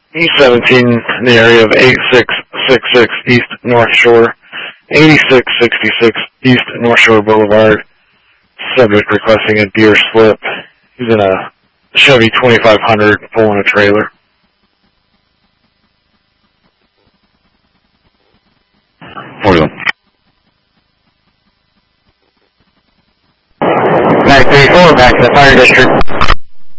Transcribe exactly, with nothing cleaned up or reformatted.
E seventeen in the area of eight six six six East North Shore, eighty-six sixty-six East North Shore Boulevard. Subject requesting a deer slip. He's in a Chevy twenty-five hundred pulling a trailer. forty-one. nine three four, back to the fire district.